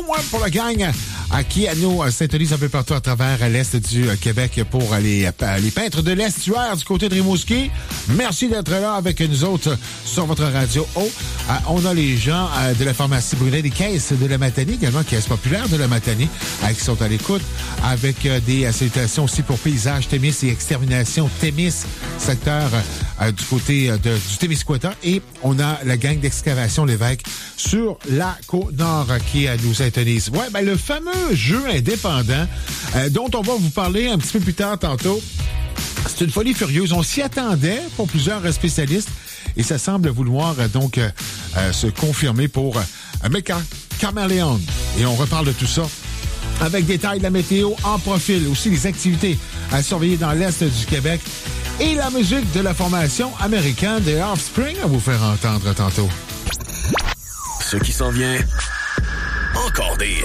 Pour la gang qui nous syntonise un peu partout à travers l'Est du Québec pour les peintres de l'estuaire du côté de Rimouski. Merci d'être là avec nous autres sur votre radio. On a les gens de la pharmacie Brunet, des caisses de la Matanie, également caisses populaires de la Matanie, qui sont à l'écoute avec des salutations aussi pour Paysage Témis et Extermination Témis, secteur du côté du Témiscouata. Et on a la gang d'excavation Lévesque sur la Côte-Nord qui nous syntonise. Ouais, ben le fameux jeu indépendant dont on va vous parler un petit peu plus tard tantôt. C'est une folie furieuse. On s'y attendait pour plusieurs spécialistes et ça semble vouloir donc se confirmer pour Mecha Caméléon. Et on reparle de tout ça avec détails de la météo en profil, aussi les activités à surveiller dans l'Est du Québec et la musique de la formation américaine des Offspring à vous faire entendre tantôt. Ce qui s'en vient, encore des